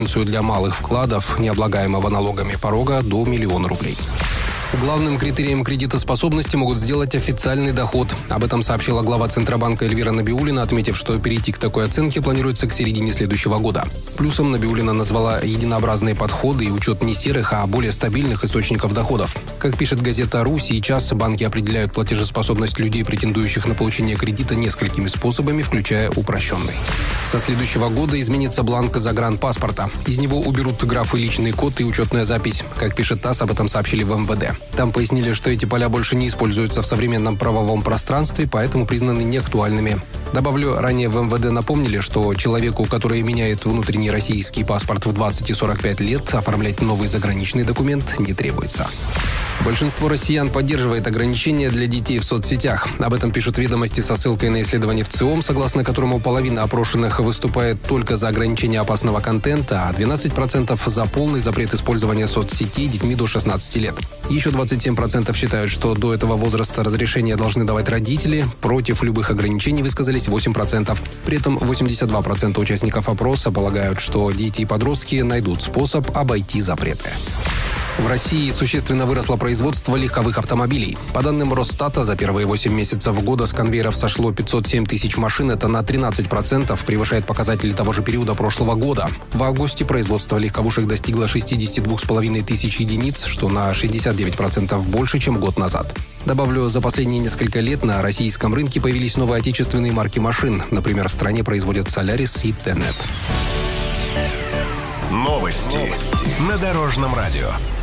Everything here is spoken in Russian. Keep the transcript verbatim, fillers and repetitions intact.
для малых вкладов, необлагаемого налогами порога до миллиона рублей. Главным критерием кредитоспособности могут сделать официальный доход. Об этом сообщила глава Центробанка Эльвира Набиуллина, отметив, что перейти к такой оценке планируется к середине следующего года. Плюсом Набиуллина назвала единообразные подходы и учет не серых, а более стабильных источников доходов. Как пишет газета «Ру», сейчас банки определяют платежеспособность людей, претендующих на получение кредита, несколькими способами, включая упрощенный. Со следующего года изменится бланк загранпаспорта. Из него уберут графы «Личный код» и «Учетная запись». Как пишет ТАСС, об этом сообщили в эм вэ дэ. Там пояснили, что эти поля больше не используются в современном правовом пространстве, поэтому признаны неактуальными. Добавлю, ранее в эм вэ дэ напомнили, что человеку, который меняет внутренний российский паспорт в двадцать и сорок пять лет, оформлять новый заграничный документ не требуется. Большинство россиян поддерживает ограничения для детей в соцсетях. Об этом пишут «Ведомости» со ссылкой на исследование ВЦИОМ, согласно которому половина опрошенных выступает только за ограничение опасного контента, а двенадцать процентов за полный запрет использования соцсетей детьми до шестнадцати лет. Еще двадцать семь процентов считают, что до этого возраста разрешения должны давать родители. Против любых ограничений высказались восемь процентов. При этом восемьдесят два процента участников опроса полагают, что дети и подростки найдут способ обойти запреты. В России существенно выросло производство легковых автомобилей. По данным Росстата, за первые восемь месяцев года с конвейеров сошло пятьсот семь тысяч машин. Это на тринадцать процентов превышает показатели того же периода прошлого года. В августе производство легковушек достигло шестьдесят два с половиной тысяч единиц, что на шестьдесят девять процентов больше, чем год назад. Добавлю, за последние несколько лет на российском рынке появились новые отечественные марки машин. Например, в стране производят Solaris и Tenet. Новости на Дорожном радио.